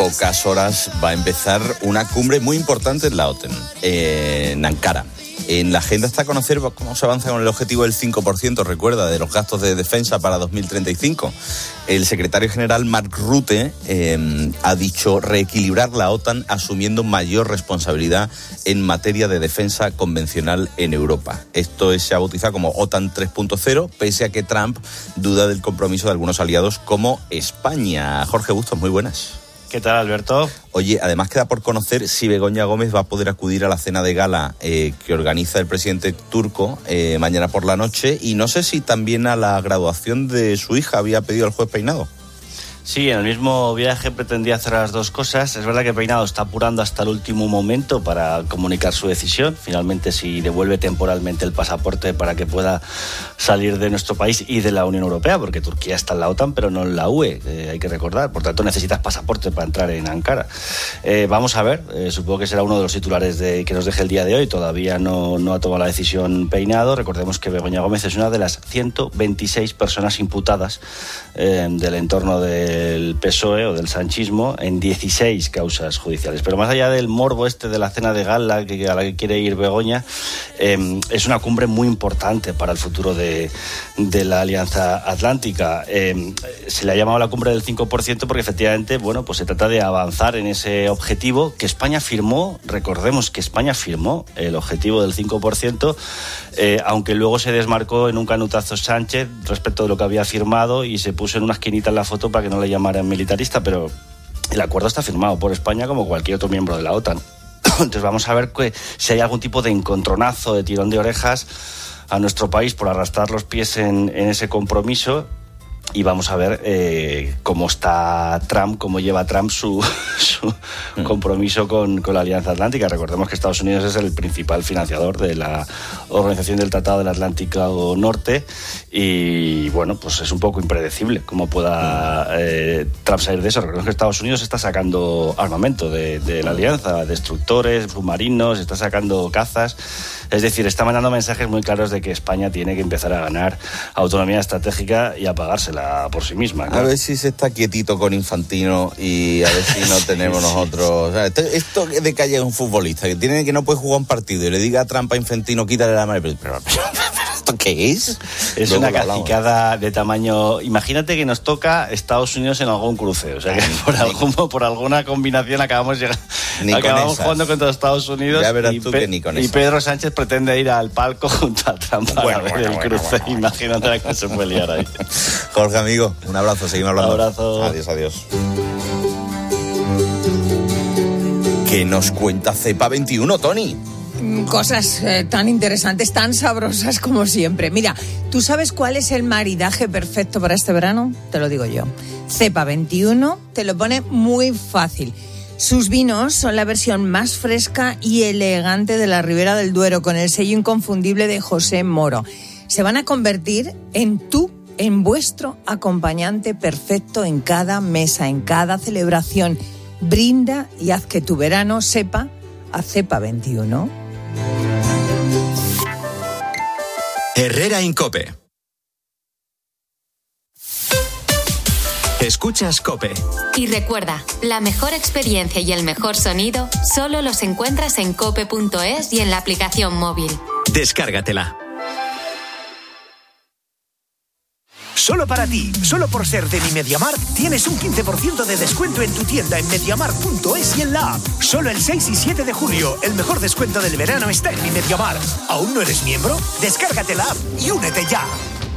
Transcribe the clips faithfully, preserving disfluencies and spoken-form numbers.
pocas horas va a empezar una cumbre muy importante en la OTAN, en Ankara. En la agenda está conocer cómo se avanza con el objetivo del cinco por ciento, recuerda, de los gastos de defensa para dos mil treinta y cinco. El secretario general Mark Rutte eh, ha dicho reequilibrar la OTAN asumiendo mayor responsabilidad en materia de defensa convencional en Europa. Esto es, se ha bautizado como OTAN tres punto cero, pese a que Trump duda del compromiso de algunos aliados como España. Jorge Bustos, muy buenas. ¿Qué tal, Alberto? Oye, además queda por conocer si Begoña Gómez va a poder acudir a la cena de gala eh, que organiza el presidente turco eh, mañana por la noche, y no sé si también a la graduación de su hija había pedido el juez Peinado. Sí, en el mismo viaje pretendía hacer las dos cosas. Es verdad que Peinado está apurando hasta el último momento para comunicar su decisión. Finalmente, si devuelve temporalmente el pasaporte para que pueda salir de nuestro país y de la Unión Europea, porque Turquía está en la OTAN, pero no en la U E, eh, hay que recordar. Por tanto, necesitas pasaporte para entrar en Ankara. Eh, vamos a ver, eh, supongo que será uno de los titulares de, que nos deje el día de hoy. Todavía no, no ha tomado la decisión Peinado. Recordemos que Begoña Gómez es una de las ciento veintiséis personas imputadas eh, del entorno de del P S O E o del sanchismo en dieciséis causas judiciales. Pero más allá del morbo este de la cena de gala que, a la que quiere ir Begoña, eh, es una cumbre muy importante para el futuro de, de la Alianza Atlántica. Eh, se le ha llamado la cumbre del cinco por ciento porque efectivamente, bueno, pues se trata de avanzar en ese objetivo que España firmó. Recordemos que España firmó el objetivo del cinco por ciento, eh, aunque luego se desmarcó en un canutazo Sánchez respecto de lo que había firmado y se puso en una esquinita en la foto para que no le llamaran militarista, pero el acuerdo está firmado por España como cualquier otro miembro de la OTAN. Entonces vamos a ver que, si hay algún tipo de encontronazo, de tirón de orejas a nuestro país por arrastrar los pies en, en ese compromiso. Y vamos a ver eh, cómo está Trump, cómo lleva Trump su, su mm. compromiso con, con la Alianza Atlántica. Recordemos que Estados Unidos es el principal financiador de la Organización del Tratado del Atlántico Norte y, bueno, pues es un poco impredecible cómo pueda eh, Trump salir de eso. Recordemos que Estados Unidos está sacando armamento de, de la Alianza, destructores, submarinos, está sacando cazas. Es decir, está mandando mensajes muy claros de que España tiene que empezar a ganar autonomía estratégica y a pagársela por sí misma, ¿no? A ver si se está quietito con Infantino y a ver si no tenemos sí, nosotros... O sea, esto, esto de que haya un futbolista que tiene que no puede jugar un partido y le diga a Trump a Infantino, quítale la mano, pero, pero, pero ¿esto qué es? Es Luego una cacicada de tamaño... Imagínate que nos toca Estados Unidos en algún cruce, o sea que por, algún, por alguna combinación acabamos llegando, acabamos jugando contra Estados Unidos. Ya verás y, tú Pe- que ni con y eso. Pedro Sánchez pretende ir al palco junto a Trump para bueno, ver bueno, el cruce. Bueno, bueno, Imagínate bueno. que se puede liar ahí. Jorge, amigo, un abrazo, seguimos hablando. Un abrazo. Adiós, adiós. ¿Qué nos cuenta Cepa veintiuno, Tony? Cosas eh, tan interesantes, tan sabrosas como siempre. Mira, ¿tú sabes cuál es el maridaje perfecto para este verano? Te lo digo yo. Cepa veintiuno te lo pone muy fácil. Sus vinos son la versión más fresca y elegante de la Ribera del Duero, con el sello inconfundible de José Moro. Se van a convertir en tú, en vuestro acompañante perfecto en cada mesa, en cada celebración. Brinda y haz que tu verano sepa a Cepa veintiuno. Herrera Incope. Escuchas COPE. Y recuerda, la mejor experiencia y el mejor sonido solo los encuentras en cope punto es y en la aplicación móvil. Descárgatela. Solo para ti, solo por ser de mi MediaMarkt, tienes un quince por ciento de descuento en tu tienda en mediamarkt punto es y en la app. Solo el seis y siete de julio, el mejor descuento del verano está en mi MediaMarkt. ¿Aún no eres miembro? Descárgate la app y únete ya.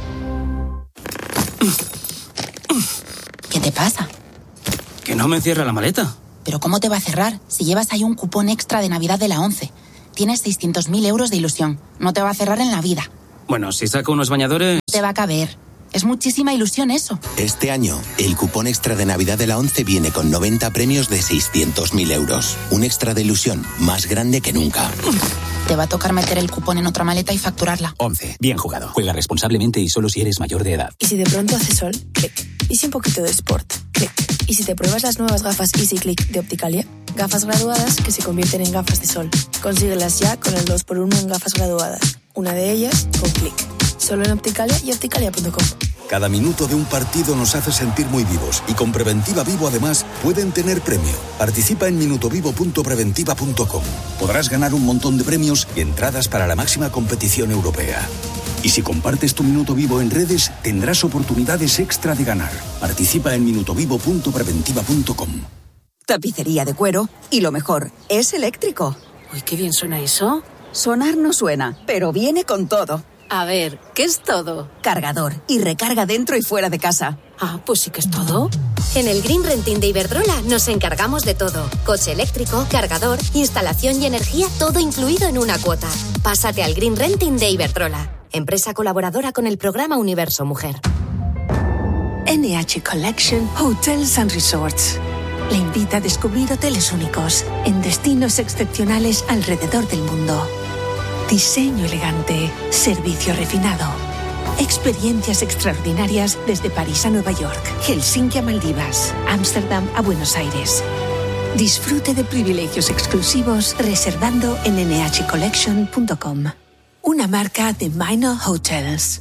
¿Qué te pasa? Que no me cierra la maleta. ¿Pero cómo te va a cerrar si llevas ahí un cupón extra de Navidad de la ONCE? Tienes seiscientos mil euros de ilusión. No te va a cerrar en la vida. Bueno, si saco unos bañadores... Te va a caber. Es muchísima ilusión eso. Este año, el cupón extra de Navidad de la ONCE viene con noventa premios de seiscientos mil euros. Un extra de ilusión más grande que nunca. Te va a tocar meter el cupón en otra maleta y facturarla. ONCE. Bien jugado. Juega responsablemente y solo si eres mayor de edad. ¿Y si de pronto hace sol? Clic. ¿Y si un poquito de sport? Clic. ¿Y si te pruebas las nuevas gafas Easy Click de Opticalia? Gafas graduadas que se convierten en gafas de sol. Consíguelas ya con el dos por uno en gafas graduadas. Una de ellas con Clic. Solo en Opticalia y opticalia punto com. Cada minuto de un partido nos hace sentir muy vivos y con Preventiva Vivo además pueden tener premio. Participa en minutovivo punto preventiva punto com. Podrás ganar un montón de premios y entradas para la máxima competición europea. Y si compartes tu minuto vivo en redes, tendrás oportunidades extra de ganar. Participa en minutovivo punto preventiva punto com. Tapicería de cuero y lo mejor, es eléctrico. Uy, qué bien suena eso. Sonar no suena, pero viene con todo. A ver, ¿qué es todo? Cargador y recarga dentro y fuera de casa. Ah, pues sí que es todo. En el Green Renting de Iberdrola nos encargamos de todo. Coche eléctrico, cargador, instalación y energía, todo incluido en una cuota. Pásate al Green Renting de Iberdrola, empresa colaboradora con el programa Universo Mujer. N H Collection Hotels and Resorts le invita a descubrir hoteles únicos en destinos excepcionales alrededor del mundo. Diseño elegante, servicio refinado, experiencias extraordinarias desde París a Nueva York, Helsinki a Maldivas, Ámsterdam a Buenos Aires. Disfrute de privilegios exclusivos reservando en n h collection punto com, una marca de Minor Hotels.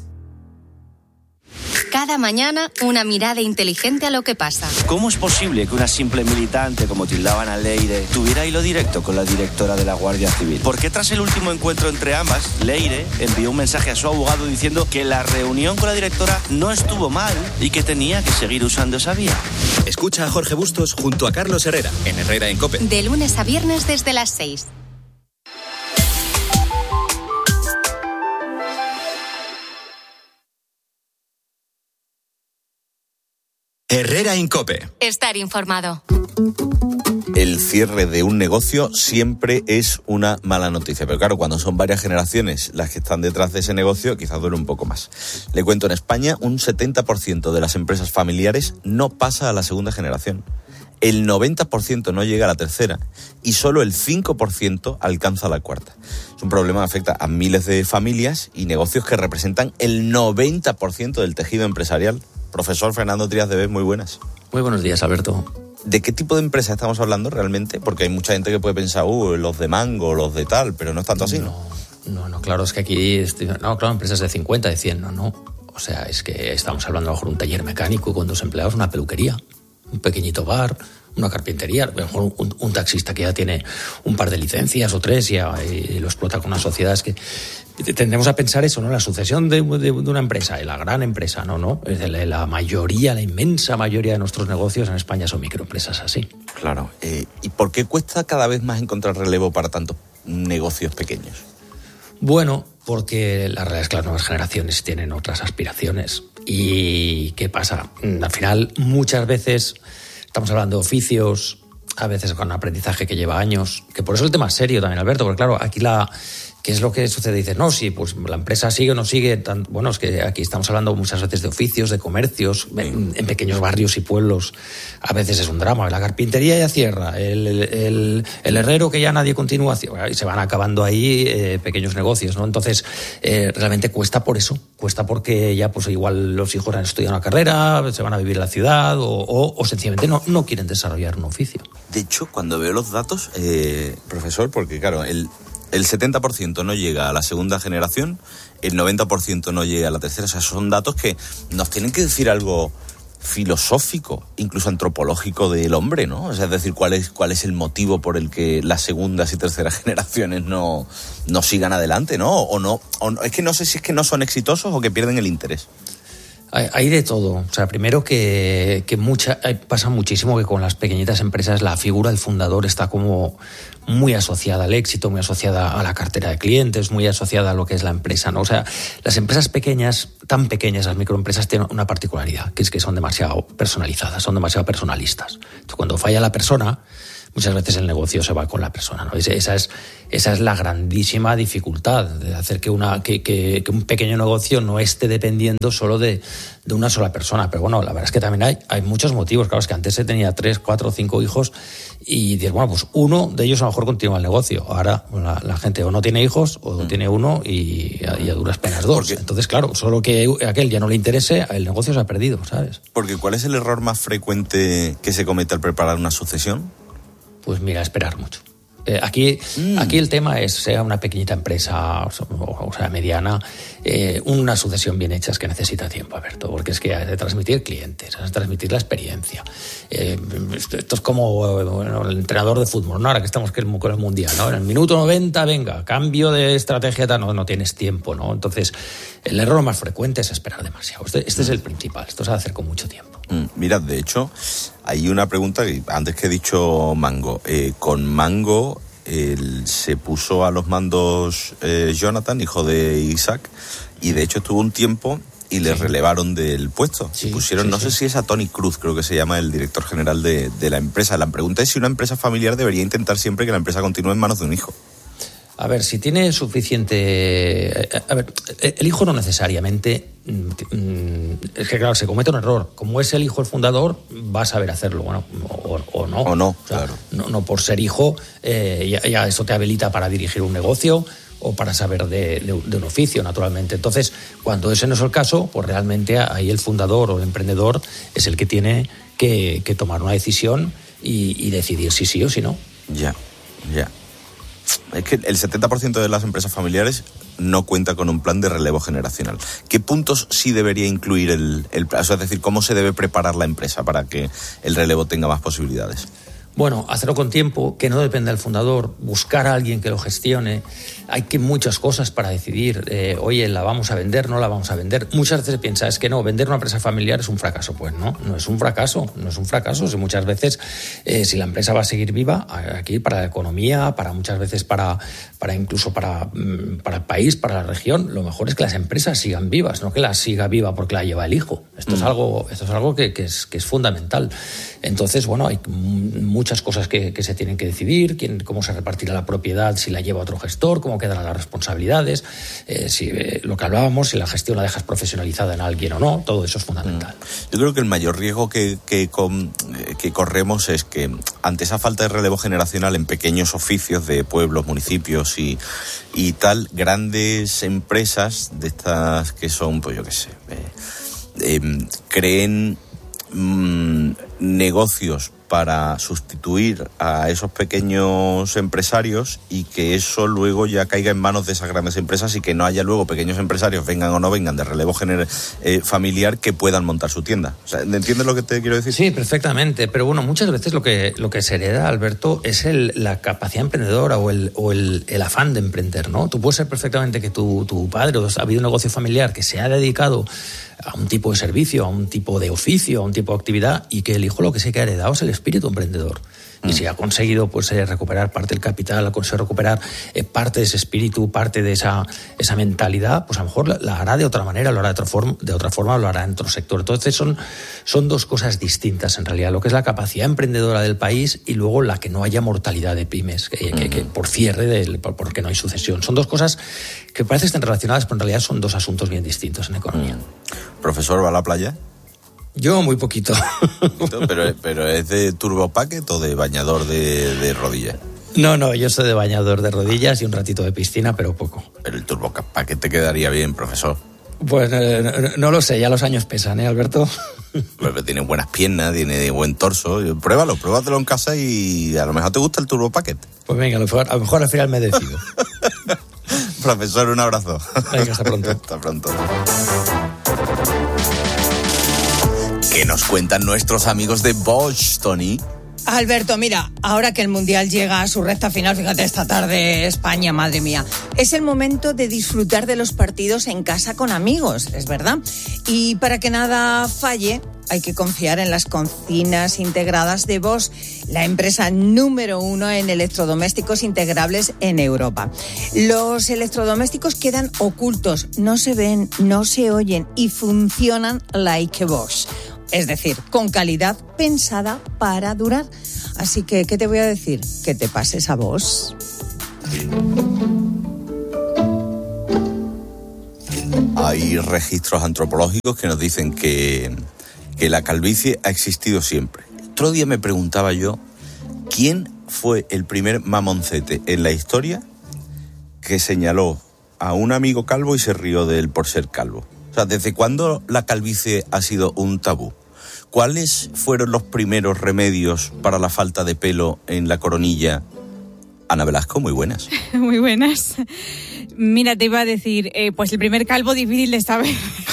Cada mañana, una mirada inteligente a lo que pasa. ¿Cómo es posible que una simple militante, como tildaban a Leire, tuviera hilo directo con la directora de la Guardia Civil? ¿Por qué tras el último encuentro entre ambas, Leire envió un mensaje a su abogado diciendo que la reunión con la directora no estuvo mal y que tenía que seguir usando esa vía? Escucha a Jorge Bustos junto a Carlos Herrera, en Herrera en COPE. De lunes a viernes desde las seis. Herrera en COPE. Estar informado. El cierre de un negocio siempre es una mala noticia, pero claro, cuando son varias generaciones las que están detrás de ese negocio, quizás duele un poco más. Le cuento, en España un setenta por ciento de las empresas familiares no pasa a la segunda generación. El noventa por ciento no llega a la tercera y solo el cinco por ciento alcanza la cuarta. Es un problema que afecta a miles de familias y negocios que representan el noventa por ciento del tejido empresarial. Profesor Fernando Trías de Bes, muy buenas. Muy buenos días, Alberto. ¿De qué tipo de empresa estamos hablando realmente? Porque hay mucha gente que puede pensar, uh, los de Mango, los de tal, pero no es tanto así, ¿no? No, no, no claro, es que aquí, no, claro, empresas de cincuenta, de cien, no, no. O sea, es que estamos hablando a lo mejor de un taller mecánico con dos empleados, una peluquería, un pequeñito bar, una carpintería, a lo mejor un, un taxista que ya tiene un par de licencias o tres ya, y lo explota con una sociedad. Es que tendemos a pensar eso, ¿no? La sucesión de, de, de una empresa, de la gran empresa, no, no. La, la mayoría, la inmensa mayoría de nuestros negocios en España son microempresas así. Claro. Eh, ¿Y por qué cuesta cada vez más encontrar relevo para tantos negocios pequeños? Bueno, porque la realidad es que las nuevas generaciones tienen otras aspiraciones. ¿Y qué pasa? Al final, muchas veces estamos hablando de oficios, a veces con aprendizaje que lleva años, que por eso el tema es serio también, Alberto, porque claro, aquí la... ¿Qué es lo que sucede? Dices, no, sí, pues la empresa sigue o no sigue. Tan, bueno, es que aquí estamos hablando muchas veces de oficios, de comercios, en, en pequeños barrios y pueblos. A veces es un drama. La carpintería ya cierra, el, el, el, el herrero que ya nadie continúa, y se van acabando ahí eh, pequeños negocios, ¿no? Entonces, eh, realmente cuesta por eso. Cuesta porque ya, pues igual los hijos han estudiado una carrera, se van a vivir en la ciudad, o, o, o sencillamente no, no quieren desarrollar un oficio. De hecho, cuando veo los datos, eh, profesor, porque claro, el... El setenta por ciento no llega a la segunda generación, el noventa por ciento no llega a la tercera. O sea, son datos que nos tienen que decir algo filosófico, incluso antropológico del hombre, ¿no? O sea, es decir, cuál es, cuál es el motivo por el que las segundas y terceras generaciones no, no sigan adelante, ¿no? O no, o no. Es que no sé si es que no son exitosos o que pierden el interés. Hay, hay de todo. O sea, primero que, que mucha, pasa muchísimo que con las pequeñitas empresas la figura del fundador está como muy asociada al éxito, muy asociada a la cartera de clientes, muy asociada a lo que es la empresa, ¿no? O sea, las empresas pequeñas, tan pequeñas, las microempresas, tienen una particularidad, que es que son demasiado personalizadas, son demasiado personalistas. Entonces, cuando falla la persona, muchas veces el negocio se va con la persona, ¿no? Esa es, esa es la grandísima dificultad de hacer que, una, que, que, que un pequeño negocio no esté dependiendo solo de, de una sola persona. Pero bueno, la verdad es que también hay, hay muchos motivos. Claro, es que antes se tenía tres, cuatro, cinco hijos y dices, bueno, pues uno de ellos a lo mejor continúa el negocio. Ahora la, la gente o no tiene hijos o mm. tiene uno y a, y a duras penas dos. Porque, entonces, claro, solo que a aquel ya no le interese, el negocio se ha perdido, ¿sabes? Porque ¿cuál es el error más frecuente que se comete al preparar una sucesión? Pues mira, esperar mucho. Eh, aquí, mm. aquí el tema es, sea una pequeñita empresa o, o sea mediana, eh, una sucesión bien hecha es que necesita tiempo, Alberto, porque es que hay de transmitir clientes, hay de transmitir la experiencia. Eh, esto, esto es como bueno, el entrenador de fútbol, ¿no? Ahora que estamos con el Mundial, ¿no? En el minuto noventa, venga, cambio de estrategia, no, no tienes tiempo, ¿no? Entonces, el error más frecuente es esperar demasiado. Este, este es el principal, esto se va a hacer con mucho tiempo. Mm, mira, de hecho, hay una pregunta que antes que he dicho Mango. Eh, con Mango él, se puso a los mandos eh, Jonathan, hijo de Isaac, y de hecho estuvo un tiempo y le sí. relevaron del puesto. Sí, pusieron, sí, no sí. sé si es a Tony Cruz, creo que se llama el director general de, de la empresa. La pregunta es si una empresa familiar debería intentar siempre que la empresa continúe en manos de un hijo. A ver, si tiene suficiente... A ver, el hijo no necesariamente... Es que, claro, se comete un error. Como es el hijo el fundador, va a saber hacerlo, bueno, o, o no. O no, o sea, claro. No, no por ser hijo, eh, ya, ya eso te habilita para dirigir un negocio o para saber de, de, de un oficio, naturalmente. Entonces, cuando ese no es el caso, pues realmente ahí el fundador o el emprendedor es el que tiene que, que tomar una decisión y, y decidir si sí o si no. Ya, ya. Es que el setenta por ciento de las empresas familiares no cuenta con un plan de relevo generacional. ¿Qué puntos sí debería incluir el, el plan? O sea, es decir, ¿cómo se debe preparar la empresa para que el relevo tenga más posibilidades? Bueno, hacerlo con tiempo, que no dependa del fundador, buscar a alguien que lo gestione. Hay que muchas cosas para decidir, eh, oye, ¿la vamos a vender? ¿No la vamos a vender? Muchas veces piensas, es que no, vender una empresa familiar es un fracaso. Pues no, no es un fracaso, no es un fracaso. Si muchas veces, eh, si la empresa va a seguir viva, aquí para la economía, para muchas veces para, para incluso para, para el país, para la región, lo mejor es que las empresas sigan vivas, no que la siga viva porque la lleva el hijo. Esto mm. es algo, esto es algo que, que, es, que es fundamental. Entonces, bueno, hay muchas cosas que, que se tienen que decidir, quién, cómo se repartirá la propiedad, si la lleva otro gestor, cómo quedarán las responsabilidades, eh, si eh, lo que hablábamos, si la gestión la dejas profesionalizada en alguien o no, todo eso es fundamental. Yo creo que el mayor riesgo que, que, con, que corremos es que ante esa falta de relevo generacional en pequeños oficios de pueblos, municipios y, y tal, grandes empresas de estas que son, pues yo qué sé, eh, eh, creen mmm, negocios para sustituir a esos pequeños empresarios y que eso luego ya caiga en manos de esas grandes empresas y que no haya luego pequeños empresarios, vengan o no vengan, de relevo gener- eh, familiar, que puedan montar su tienda. O sea, ¿entiendes lo que te quiero decir? Sí, perfectamente. Pero bueno, muchas veces lo que, lo que se hereda, Alberto, es el, la capacidad emprendedora o, el, o el, el afán de emprender, ¿no? Tú puedes ser perfectamente que tu, tu padre o ha habido un negocio familiar que se ha dedicado a un tipo de servicio, a un tipo de oficio, a un tipo de actividad, y que el hijo lo que se que ha heredado es el espíritu emprendedor. Y si ha conseguido pues eh, recuperar parte del capital, ha conseguido recuperar eh, parte de ese espíritu, parte de esa, esa mentalidad, pues a lo mejor la, la hará de otra manera, lo hará de otra forma, de otra forma lo hará en otro sector. Entonces son, son dos cosas distintas en realidad, lo que es la capacidad emprendedora del país y luego la que no haya mortalidad de pymes, que, que, que por cierre, del, por, porque no hay sucesión. Son dos cosas que parece que están relacionadas, pero en realidad son dos asuntos bien distintos en economía. Profesor, ¿va a la playa? Yo muy poquito. ¿Pero, pero es de turbo packet o de bañador de, de rodillas? No, no, yo soy de bañador de rodillas y un ratito de piscina, pero poco. Pero el turbo packet te quedaría bien, profesor. Pues eh, no, no lo sé, ya los años pesan, ¿eh, Alberto? Pues tiene buenas piernas, tiene buen torso. Pruébalo, pruébatelo en casa y a lo mejor te gusta el turbo packet. Pues venga, a lo mejor, a lo mejor al final me decido. Profesor, un abrazo. Venga, hasta pronto. Hasta pronto. ¿Qué nos cuentan nuestros amigos de Bosch, Tony? Alberto, mira, ahora que el Mundial llega a su recta final, fíjate, esta tarde España, madre mía, es el momento de disfrutar de los partidos en casa con amigos, es verdad. Y para que nada falle, hay que confiar en las cocinas integradas de Bosch, la empresa número uno en electrodomésticos integrables en Europa. Los electrodomésticos quedan ocultos, no se ven, no se oyen y funcionan like Bosch. Es decir, con calidad pensada para durar. Así que, ¿qué te voy a decir? Que te pases a Bosch. Hay registros antropológicos que nos dicen que, que la calvicie ha existido siempre. Otro día me preguntaba yo, ¿quién fue el primer mamoncete en la historia que señaló a un amigo calvo y se rió de él por ser calvo? O sea, ¿desde cuándo la calvicie ha sido un tabú? ¿Cuáles fueron los primeros remedios para la falta de pelo en la coronilla Ana Velasco, muy buenas. Muy buenas. Mira, te iba a decir, eh, pues el primer calvo difícil de saber.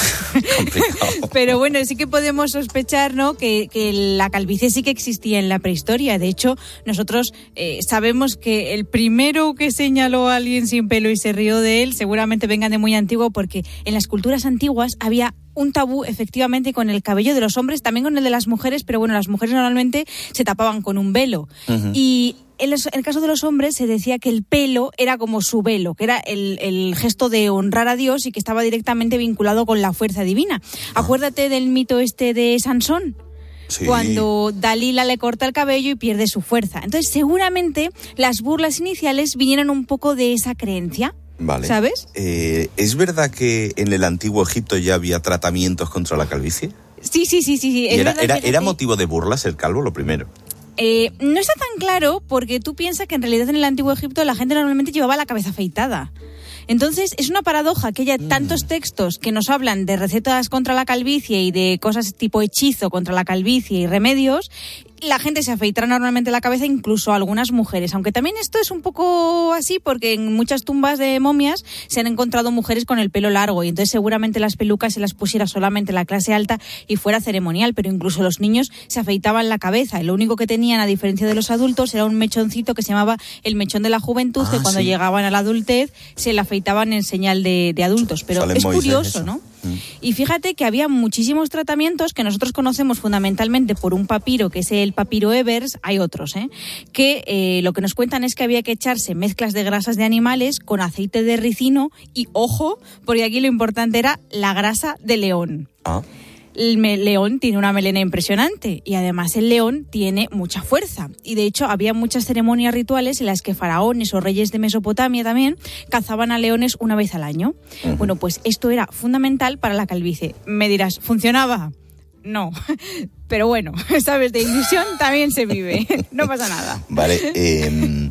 Complicado. Pero bueno, sí que podemos sospechar, ¿no?, que, que la calvicie sí que existía en la prehistoria. De hecho, nosotros eh, sabemos que el primero que señaló a alguien sin pelo y se rió de él seguramente vengan de muy antiguo, porque en las culturas antiguas había un tabú efectivamente con el cabello de los hombres, también con el de las mujeres, pero bueno, las mujeres normalmente se tapaban con un velo. Uh-huh. Y en, los, en el caso de los hombres se decía que el pelo era como su velo, que era el, el gesto de honrar a Dios y que estaba directamente vinculado con la fuerza divina. Uh-huh. Acuérdate del mito este de Sansón. Sí. Cuando Dalila le corta el cabello y pierde su fuerza. Entonces seguramente las burlas iniciales vinieron un poco de esa creencia. Vale. ¿Sabes? Eh, ¿Es verdad que en el antiguo Egipto ya había tratamientos contra la calvicie? Sí, sí, sí, sí. sí. Es era, verdad, era, fíjate. ¿Era motivo de burlas el calvo, lo primero? Eh, no está tan claro, porque tú piensas que en realidad en el antiguo Egipto la gente normalmente llevaba la cabeza afeitada. Entonces es una paradoja que haya tantos textos que nos hablan de recetas contra la calvicie y de cosas tipo hechizo contra la calvicie y remedios. La gente se afeitará normalmente la cabeza, incluso algunas mujeres, aunque también esto es un poco así porque en muchas tumbas de momias se han encontrado mujeres con el pelo largo y entonces seguramente las pelucas se las pusiera solamente la clase alta y fuera ceremonial, pero incluso los niños se afeitaban la cabeza y lo único que tenían, a diferencia de los adultos, era un mechoncito que se llamaba el mechón de la juventud, ah, que cuando sí. llegaban a la adultez se la afeitaban en señal de, de adultos, pero Sale es Moisés, curioso, eso. ¿no? Mm. Y fíjate que había muchísimos tratamientos que nosotros conocemos fundamentalmente por un papiro, que es el papiro Evers, hay otros, ¿eh? que eh, lo que nos cuentan es que había que echarse mezclas de grasas de animales con aceite de ricino y, ojo, porque aquí lo importante era la grasa de león. Ah. El me- león tiene una melena impresionante y además el león tiene mucha fuerza. Y de hecho había muchas ceremonias rituales en las que faraones o reyes de Mesopotamia también cazaban a leones una vez al año. Uh-huh. Bueno, pues esto era fundamental para la calvicie. Me dirás, ¿funcionaba? No, pero bueno, sabes, de ilusión también se vive, no pasa nada. Vale, eh,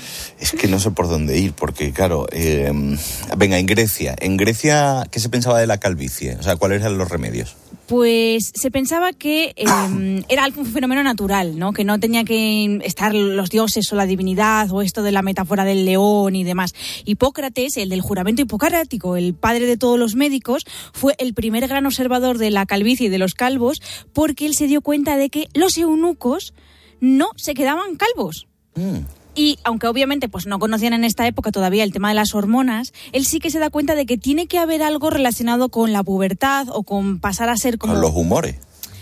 es que no sé por dónde ir, porque claro, eh, venga, en Grecia, en Grecia, ¿qué se pensaba de la calvicie? O sea, ¿cuáles eran los remedios? Pues se pensaba que eh, era un fenómeno natural, ¿no? Que no tenía que estar los dioses o la divinidad o esto de la metáfora del león y demás. Hipócrates, el del juramento hipocrático, el padre de todos los médicos, fue el primer gran observador de la calvicie y de los calvos porque él se dio cuenta de que los eunucos no se quedaban calvos. Mm. Y aunque obviamente pues no conocían en esta época todavía el tema de las hormonas, él sí que se da cuenta de que tiene que haber algo relacionado con la pubertad o con pasar a ser como... Con los humores.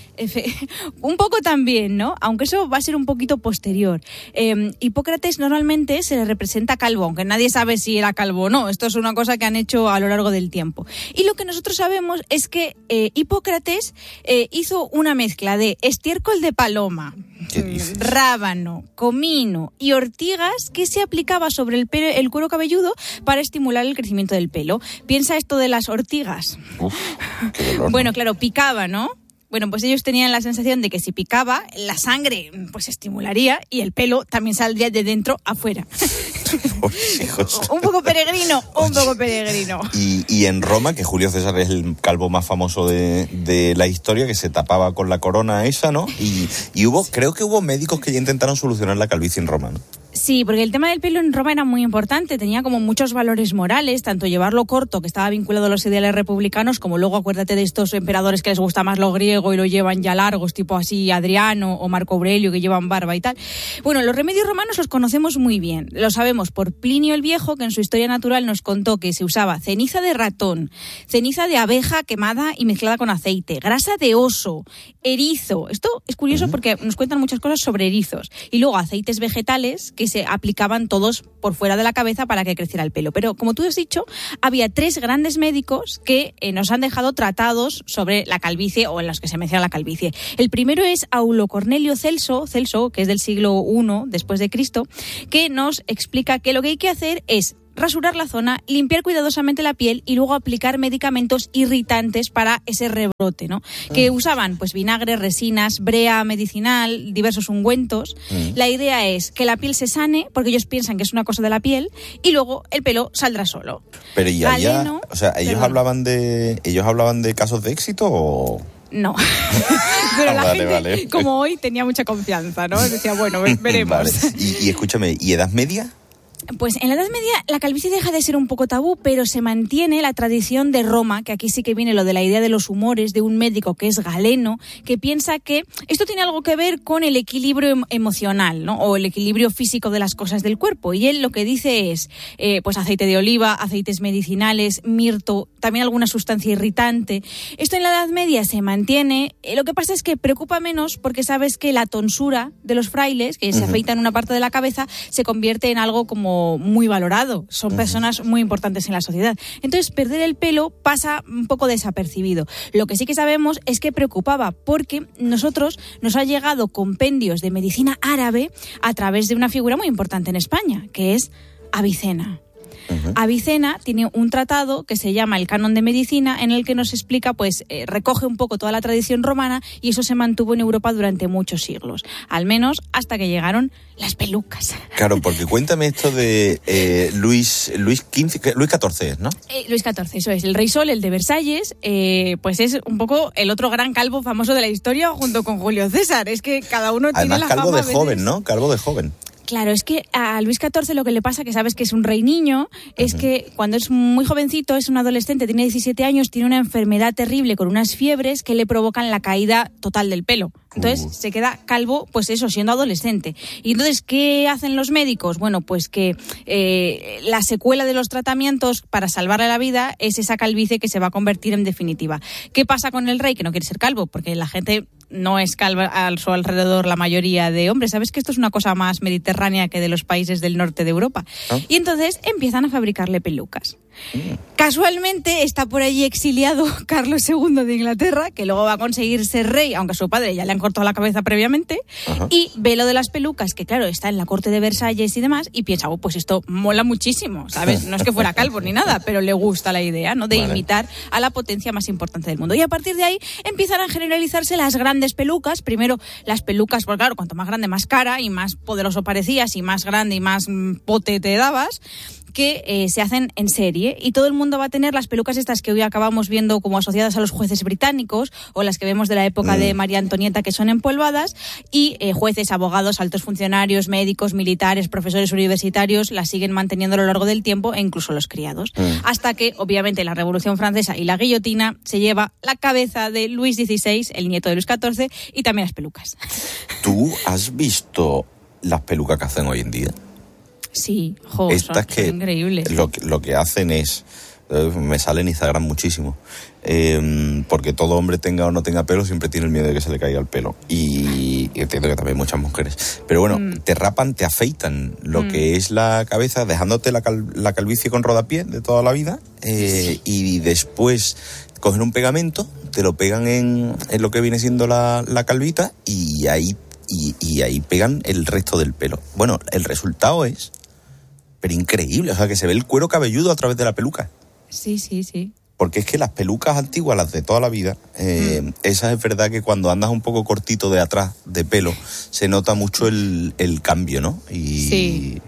Un poco también, ¿no? Aunque eso va a ser un poquito posterior. Eh, Hipócrates normalmente se le representa calvo, aunque nadie sabe si era calvo o no. Esto es una cosa que han hecho a lo largo del tiempo. Y lo que nosotros sabemos es que eh, Hipócrates eh, hizo una mezcla de estiércol de paloma, rábano, comino y ortigas que se aplicaba sobre el, pelo, el cuero cabelludo para estimular el crecimiento del pelo. Piensa esto de las ortigas. Uf, qué dolor, bueno, ¿no? claro, picaba, ¿no? Bueno, pues ellos tenían la sensación de que si picaba, la sangre pues estimularía y el pelo también saldría de dentro afuera. Un poco peregrino, un poco peregrino. Y, y en Roma, que Julio César es el calvo más famoso de, de la historia, que se tapaba con la corona esa, ¿no? Y, y hubo, creo que hubo médicos que ya intentaron solucionar la calvicie en Roma, ¿no? Sí, porque el tema del pelo en Roma era muy importante, tenía como muchos valores morales, tanto llevarlo corto, que estaba vinculado a los ideales republicanos, como luego acuérdate de estos emperadores que les gusta más lo griego y lo llevan ya largos, tipo así Adriano o Marco Aurelio, que llevan barba y tal. Bueno, los remedios romanos los conocemos muy bien, lo sabemos por Plinio el Viejo, que en su Historia Natural nos contó que se usaba ceniza de ratón, ceniza de abeja quemada y mezclada con aceite, grasa de oso, erizo. Esto es curioso uh-huh. porque nos cuentan muchas cosas sobre erizos. Y luego aceites vegetales que se aplicaban todos por fuera de la cabeza para que creciera el pelo. Pero como tú has dicho, había tres grandes médicos que eh, nos han dejado tratados sobre la calvicie o en los que se menciona la calvicie. El primero es Aulo Cornelio Celso, Celso, que es del siglo primero después de Cristo, que nos explica que lo que hay que hacer es rasurar la zona, limpiar cuidadosamente la piel y luego aplicar medicamentos irritantes para ese rebrote, ¿no? Mm. Que usaban pues vinagre, resinas, brea medicinal, diversos ungüentos. Mm. La idea es que la piel se sane, porque ellos piensan que es una cosa de la piel, y luego el pelo saldrá solo. Pero ya, Galeno, ya o sea, ellos perdón. hablaban de ellos hablaban de casos de éxito o no. Pero la vale, gente, vale. como hoy, tenía mucha confianza, ¿no? Decía, bueno, veremos. Vale. Y, y escúchame, ¿y edad media? Pues en la Edad Media la calvicie deja de ser un poco tabú, pero se mantiene la tradición de Roma, que aquí sí que viene lo de la idea de los humores, de un médico que es Galeno, que piensa que esto tiene algo que ver con el equilibrio em- emocional, ¿no? O el equilibrio físico de las cosas del cuerpo. Y él lo que dice es, eh, pues aceite de oliva, aceites medicinales, mirto, también alguna sustancia irritante. Esto en la Edad Media se mantiene. Eh, lo que pasa es que preocupa menos porque sabes que la tonsura de los frailes, que se afeitan una parte de la cabeza, se convierte en algo como muy valorado. Son personas muy importantes en la sociedad. Entonces, perder el pelo pasa un poco desapercibido. Lo que sí que sabemos es que preocupaba porque nosotros nos ha llegado compendios de medicina árabe a través de una figura muy importante en España, que es Avicena. Uh-huh. Avicena tiene un tratado que se llama el Canon de Medicina, en el que nos explica, pues, eh, recoge un poco toda la tradición romana, y eso se mantuvo en Europa durante muchos siglos, al menos hasta que llegaron las pelucas. Claro, porque cuéntame esto de eh, Luis Luis quince, Luis catorce, ¿no? Eh, Luis catorce, eso es, el Rey Sol, el de Versalles, eh, pues es un poco el otro gran calvo famoso de la historia junto con Julio César. Es que cada uno Además, tiene la calvo fama de joven, ¿no? Calvo de joven. Claro, es que a Luis catorce lo que le pasa, que sabes que es un rey niño, es uh-huh. que cuando es muy jovencito, es un adolescente, tiene diecisiete años, tiene una enfermedad terrible con unas fiebres que le provocan la caída total del pelo. Entonces uh. se queda calvo, pues eso, siendo adolescente. Y entonces, ¿qué hacen los médicos? Bueno, pues que eh, la secuela de los tratamientos para salvarle la vida es esa calvicie que se va a convertir en definitiva. ¿Qué pasa con el rey? Que no quiere ser calvo, porque la gente no es calva a su alrededor, la mayoría de hombres. ¿Sabes que esto es una cosa más mediterránea que de los países del norte de Europa? ¿Oh? Y entonces empiezan a fabricarle pelucas. Mm. Casualmente está por allí exiliado Carlos segundo de Inglaterra, que luego va a conseguir ser rey, aunque a su padre ya le han cortado la cabeza previamente. Ajá. Y ve lo de las pelucas, que claro, está en la corte de Versalles y demás, y piensa, oh, pues esto mola muchísimo, ¿sabes? No es que fuera calvo ni nada, pero le gusta la idea, ¿no? De vale. imitar a la potencia más importante del mundo. Y a partir de ahí empiezan a generalizarse las grandes pelucas. Primero las pelucas, pues claro, cuanto más grande, más cara y más poderoso parecías, y más grande y más mm, pote te dabas, que eh, se hacen en serie, y todo el mundo va a tener las pelucas estas que hoy acabamos viendo como asociadas a los jueces británicos, o las que vemos de la época mm. de María Antonieta, que son empolvadas, y eh, jueces, abogados, altos funcionarios, médicos, militares, profesores universitarios las siguen manteniendo a lo largo del tiempo, e incluso los criados, mm. hasta que obviamente la Revolución Francesa y la guillotina se lleva la cabeza de Luis dieciséis, el nieto de Luis catorce, y también las pelucas. ¿Tú has visto las pelucas que hacen hoy en día? Sí, jo, Estas son, que son increíbles. Lo, lo que hacen es, eh, me sale en Instagram muchísimo, eh, porque todo hombre tenga o no tenga pelo siempre tiene el miedo de que se le caiga el pelo, y, y entiendo que también muchas mujeres, pero bueno, mm. te rapan, te afeitan lo mm. que es la cabeza, dejándote la, cal, la calvicie con rodapié de toda la vida, eh, y después cogen un pegamento, te lo pegan en, en lo que viene siendo la, la calvita, y ahí, y, y ahí pegan el resto del pelo. Bueno, el resultado es pero increíble, o sea, que se ve el cuero cabelludo a través de la peluca. Sí, sí, sí. Porque es que las pelucas antiguas, las de toda la vida, eh, mm. esas es verdad que cuando andas un poco cortito de atrás, de pelo, se nota mucho el, el cambio, ¿no? Y... Sí.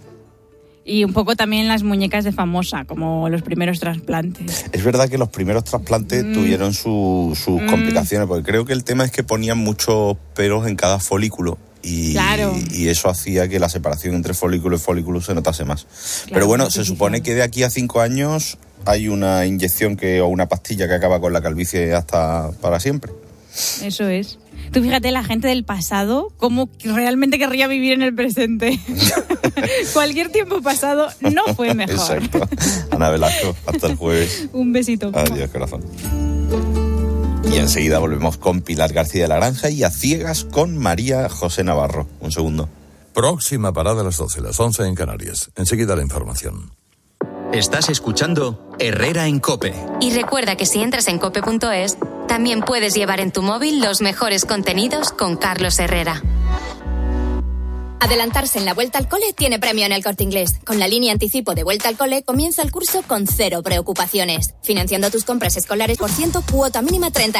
Y un poco también las muñecas de Famosa, como los primeros trasplantes. Es verdad que los primeros trasplantes mm. tuvieron su, sus mm. complicaciones, porque creo que el tema es que ponían muchos pelos en cada folículo. Y, claro. y eso hacía que la separación entre folículo y folículo se notase más. Claro, pero bueno, se supone que de aquí a cinco años hay una inyección que o una pastilla que acaba con la calvicie hasta para siempre. Eso es. Tú fíjate, la gente del pasado, cómo realmente querría vivir en el presente. Cualquier tiempo pasado no fue mejor. Exacto. Ana Velasco, hasta el jueves. Un besito. Adiós, corazón. Y enseguida volvemos con Pilar García de la Granja y A Ciegas con María José Navarro. Un segundo. Próxima parada a las doce, las once en Canarias. Enseguida la información. Estás escuchando Herrera en COPE. Y recuerda que si entras en cope punto es, también puedes llevar en tu móvil los mejores contenidos con Carlos Herrera. Adelantarse en la Vuelta al Cole tiene premio en El Corte Inglés. Con la línea anticipo de Vuelta al Cole comienza el curso con cero preocupaciones. Financiando tus compras escolares por ciento, cuota mínima treinta